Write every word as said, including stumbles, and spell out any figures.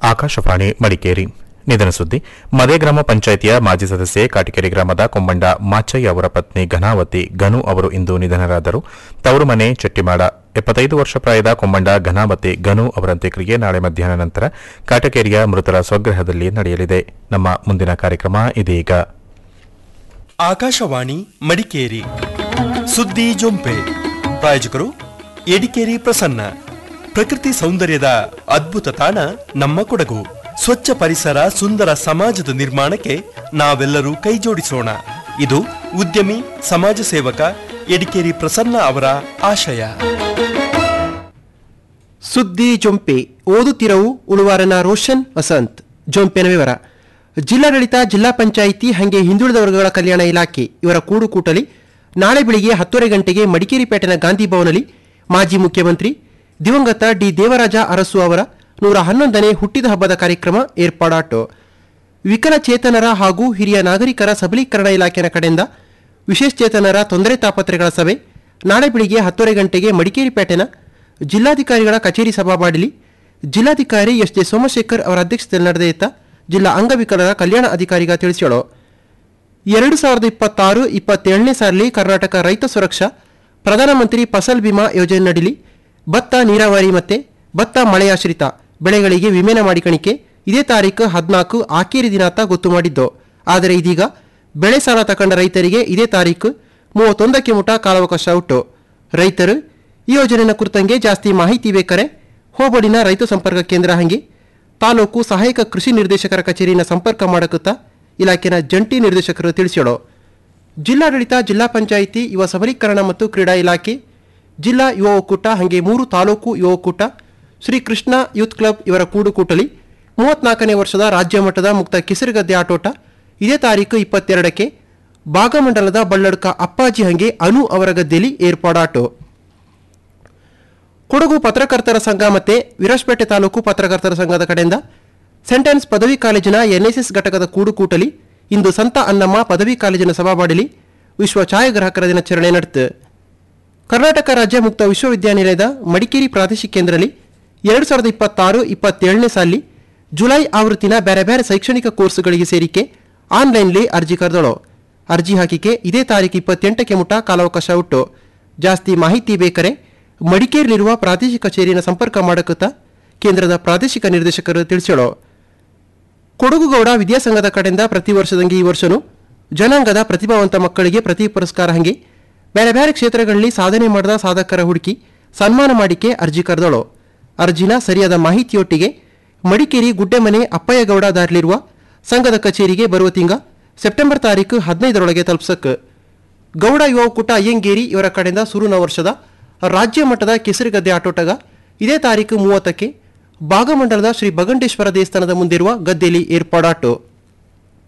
ಆಕಾಶವಾಣಿ ಮಡಿಕೇರಿ ನಿಧನ ಸುದ್ದಿ. ಮದೆ ಗ್ರಾಮ ಪಂಚಾಯಿತಿಯ ಮಾಜಿ ಸದಸ್ಯೆ ಕಾಟಿಕೆರೆ ಗ್ರಾಮದ ಕೊಂಬಂಡ ಮಾಚಯ್ಯ ಅವರ ಪತ್ನಿ ಘನಾವತಿ ಗನು ಅವರು ಇಂದು ನಿಧನರಾದರು. ತವರು ಮನೆ ಚೆಟ್ಟಿಮಾಡ. ಎಪ್ಪತ್ತೈದು ವರ್ಷ ಪ್ರಾಯದ ಕೊಂಬಂಡ ಘನಾವತಿ ಗನು ಅವರ ಅಂತ್ಯಕ್ರಿಯೆ ನಾಳೆ ಮಧ್ಯಾಹ್ನ ನಂತರ ಕಾಟಕೇರಿಯ ಮೃತರ ಸ್ವಗೃಹದಲ್ಲಿ ನಡೆಯಲಿದೆ. ನಮ್ಮ ಮುಂದಿನ ಕಾರ್ಯಕ್ರಮ ಇದೀಗ. ಆಕಾಶವಾಣಿ ಮಡಿಕೇರಿ ಸುದ್ದಿ ಜೊಂಪೆ. ಪ್ರಾಯೋಜಕರು ಎಡಿಕೇರಿ ಪ್ರಸನ್ನ. ಪ್ರಕೃತಿ ಸೌಂದರ್ಯದ ಅದ್ಭುತ ತಾಣ ನಮ್ಮ ಕೊಡಗು. ಸ್ವಚ್ಛ ಪರಿಸರ, ಸುಂದರ ಸಮಾಜದ ನಿರ್ಮಾಣಕ್ಕೆ ನಾವೆಲ್ಲರೂ ಕೈಜೋಡಿಸೋಣ. ಇದು ಉದ್ಯಮಿ ಸಮಾಜ ಸೇವಕ ಎಡಿಕೇರಿ ಪ್ರಸನ್ನ ಅವರ ಆಶಯ. ಸುದ್ದಿ ಜೊಂಪೆ. ಓದುತ್ತಿರವು ಉಳುವಾರನ ರೋಷನ್ ವಸಂತ್. ಜೊಂಪೆನ ವಿವರ. ಜಿಲ್ಲಾಡಳಿತ, ಜಿಲ್ಲಾ ಪಂಚಾಯಿತಿ ಹಾಗೆ ಹಿಂದುಳಿದ ವರ್ಗಗಳ ಕಲ್ಯಾಣ ಇಲಾಖೆ ಇವರ ಕೂಡುಕೂಟಲಿ ನಾಳೆ ಬೆಳಿಗ್ಗೆ ಹತ್ತುವರೆ ಗಂಟೆಗೆ ಮಡಿಕೇರಿ ಪೇಟೆನ ಗಾಂಧಿ ಭವನಲ್ಲಿ ಮಾಜಿ ಮುಖ್ಯಮಂತ್ರಿ ದಿವಂಗತ ಡಿ ದೇವರಾಜ ಅರಸು ಅವರ ನೂರ ಹನ್ನೊಂದನೇ ಹುಟ್ಟಿದ ಹಬ್ಬದ ಕಾರ್ಯಕ್ರಮ ಏರ್ಪಾಡಾಟು. ವಿಕಲಚೇತನರ ಹಾಗೂ ಹಿರಿಯ ನಾಗರಿಕರ ಸಬಲೀಕರಣ ಇಲಾಖೆಯ ಕಡೆಯಿಂದ ವಿಶೇಷಚೇತನರ ತೊಂದರೆ ತಾಪತ್ರೆಗಳ ಸಭೆ ನಾಳೆ ಬೆಳಿಗ್ಗೆ ಹತ್ತುವರೆ ಗಂಟೆಗೆ ಮಡಿಕೇರಿ ಪೇಟೆನ ಜಿಲ್ಲಾಧಿಕಾರಿಗಳ ಕಚೇರಿ ಸಭಾವಾಡಿಲಿ ಜಿಲ್ಲಾಧಿಕಾರಿ ಎಸ್ ಜೆ ಸೋಮಶೇಖರ್ ಅವರ ಅಧ್ಯಕ್ಷತೆಯಲ್ಲಿ ನಡೆದೆಯುತ್ತ ಜಿಲ್ಲಾ ಅಂಗವಿಕಲರ ಕಲ್ಯಾಣ ಅಧಿಕಾರಿಗ ತಿಳಿಸ್ಯಾಳು. ಎರಡು ಸಾವಿರದ ಇಪ್ಪತ್ತಾರು ಇಪ್ಪತ್ತೇಳನೇ ಸಾಲಿ ಕರ್ನಾಟಕ ರೈತ ಸುರಕ್ಷಾ ಪ್ರಧಾನಮಂತ್ರಿ ಫಸಲ್ ಬಿಮಾ ಯೋಜನೆ ನಡಿಲಿ ಭತ್ತ ನೀರಾವರಿ ಮತ್ತು ಭತ್ತ ಮಳೆಯಾಶ್ರಿತ ಬೆಳೆಗಳಿಗೆ ವಿಮೆನ ಮಾಡಿಕಣಿಕೆ ಇದೇ ತಾರೀಕು ಹದಿನಾಲ್ಕು ಆಖೇರಿ ದಿನಾಂತ ಗೊತ್ತು ಮಾಡಿದ್ದು. ಆದರೆ ಇದೀಗ ಬೆಳೆ ಸಾಲ ತಕೊಂಡ ರೈತರಿಗೆ ಇದೇ ತಾರೀಕು ಮೂವತ್ತೊಂದಕ್ಕೆ ಮುಟ ಕಾಲಾವಕಾಶ ಉಂಟು. ರೈತರು ಈ ಯೋಜನೆಯ ಕುರಿತಂಗೆ ಜಾಸ್ತಿ ಮಾಹಿತಿ ಬೇಕಾರೆ ಹೋಬಳಿನ ರೈತ ಸಂಪರ್ಕ ಕೇಂದ್ರ ಹಾಗೆ ತಾಲೂಕು ಸಹಾಯಕ ಕೃಷಿ ನಿರ್ದೇಶಕರ ಕಚೇರಿನ ಸಂಪರ್ಕ ಮಾಡಕುತ್ತಾ ಇಲಾಖೆಯ ಜಂಟಿ ನಿರ್ದೇಶಕರು ತಿಳಿಸ್ಯಾಳು. ಜಿಲ್ಲಾಡಳಿತ, ಜಿಲ್ಲಾ ಪಂಚಾಯಿತಿ, ಯುವ ಸಬಲೀಕರಣ ಮತ್ತು ಕ್ರೀಡಾ ಇಲಾಖೆ, ಜಿಲ್ಲಾ ಯುವ ಒಕ್ಕೂಟ ಹಾಗೆ ಮೂರು ತಾಲೂಕು ಯುವ ಒಕ್ಕೂಟ, ಶ್ರೀ ಕೃಷ್ಣ ಯೂತ್ ಕ್ಲಬ್ ಇವರ ಕೂಡುಕೂಟಲಿ ಮೂವತ್ನಾಲ್ಕನೇ ವರ್ಷದ ರಾಜ್ಯ ಮಟ್ಟದ ಮುಕ್ತ ಕಿಸರುಗದ್ದೆ ಆಟೋಟ ಇದೇ ತಾರೀಕು ಇಪ್ಪತ್ತೆರಡಕ್ಕೆ ಭಾಗಮಂಡಲದ ಬಳ್ಳಡ್ಕ ಅಪ್ಪಾಜಿ ಹಂಗೆ ಅನು ಅವರ ಗದ್ದೆಯಲ್ಲಿ ಏರ್ಪಾಡಾಟು. ಕೊಡಗು ಪತ್ರಕರ್ತರ ಸಂಘ ಮತ್ತು ವಿರಾಜಪೇಟೆ ತಾಲೂಕು ಪತ್ರಕರ್ತರ ಸಂಘದ ಕಡೆಯಿಂದ ಸೆಂಟೆನ್ಸ್ ಪದವಿ ಕಾಲೇಜಿನ ಎನ್ಎಸ್ಎಸ್ ಘಟಕದ ಕೂಡುಕೂಟಲಿ ಇಂದು ಸಂತ ಅನ್ನಮ್ಮ ಪದವಿ ಕಾಲೇಜಿನ ಸಭಾವಾಡಿಲಿ ವಿಶ್ವ ಛಾಯಾಗ್ರಾಹಕರ ದಿನಾಚರಣೆ ನಡೆತು. ಕರ್ನಾಟಕ ರಾಜ್ಯ ಮುಕ್ತ ವಿಶ್ವವಿದ್ಯಾನಿಲಯದ ಮಡಿಕೇರಿ ಪ್ರಾದೇಶಿಕ ಕೇಂದ್ರದಲ್ಲಿ ಎರಡು ಸಾವಿರದ ಇಪ್ಪತ್ತಾರು ಇಪ್ಪತ್ತೇಳನೇ ಸಾಲಿ ಜುಲೈ ಆವೃತ್ತಿನ ಬೇರೆ ಬೇರೆ ಶೈಕ್ಷಣಿಕ ಕೋರ್ಸ್ಗಳಿಗೆ ಸೇರಿಕೆ ಆನ್ಲೈನ್ಲಿ ಅರ್ಜಿ ಕರೆದಳು. ಅರ್ಜಿ ಹಾಕಿಕೆ ಇದೇ ತಾರೀಕು ಇಪ್ಪತ್ತೆಂಟಕ್ಕೆ ಮುಟ ಕಾಲಾವಕಾಶ ಉಂಟು. ಜಾಸ್ತಿ ಮಾಹಿತಿ ಬೇಕಾರೆ ಮಡಿಕೇರಿಯಲ್ಲಿರುವ ಪ್ರಾದೇಶಿಕ ಕಚೇರಿಯನ್ನು ಸಂಪರ್ಕ ಮಾಡಕುತ್ತಾ ಕೇಂದ್ರದ ಪ್ರಾದೇಶಿಕ ನಿರ್ದೇಶಕರು ತಿಳಿಸ್ಯಾಳು. ಕೊಡಗುಗೌಡ ವಿದ್ಯಾಸಂಘದ ಕಡೆಯಿಂದ ಪ್ರತಿ ವರ್ಷದಂಗೆ ಈ ವರ್ಷನೂ ಜನಾಂಗದ ಪ್ರತಿಭಾವಂತ ಮಕ್ಕಳಿಗೆ ಪ್ರತಿ ಪುರಸ್ಕಾರ ಹಂಗೆ ಬೇರೆ ಬೇರೆ ಕ್ಷೇತ್ರಗಳಲ್ಲಿ ಸಾಧನೆ ಮಾಡಿದ ಸಾಧಕರ ಹುಡುಕಿ ಸನ್ಮಾನ ಮಾಡಿಕೆ ಅರ್ಜಿ ಕರೆದಳು. ಅರ್ಜಿನ ಸರಿಯಾದ ಮಾಹಿತಿಯೊಟ್ಟಿಗೆ ಮಡಿಕೇರಿ ಗುಡ್ಡೆಮನೆ ಅಪ್ಪಯ್ಯಗೌಡ ದಾರಿಲಿರುವ ಸಂಘದ ಕಚೇರಿಗೆ ಬರುವ ತಿಂಗ ಸೆಪ್ಟೆಂಬರ್ ತಾರೀಕು ಹದಿನೈದರೊಳಗೆ ತಲುಪಿಸಕ್ಕೆ. ಗೌಡ ಯುವ ಒಕ್ಕೂಟ ಅಯ್ಯಂಗೇರಿ ಇವರ ಕಡೆಯಿಂದ ಸುರುನ ವರ್ಷದ ರಾಜ್ಯ ಮಟ್ಟದ ಕೆಸರುಗದ್ದೆ ಆಟೋಟಗ ಇದೇ ತಾರೀಕು ಮೂವತ್ತಕ್ಕೆ ಭಾಗಮಂಡಲದ ಶ್ರೀ ಬಗಂಡೇಶ್ವರ ದೇವಸ್ಥಾನದ ಮುಂದಿರುವ ಗದ್ದೆಯಲ್ಲಿ ಏರ್ಪಾಡಾಟು.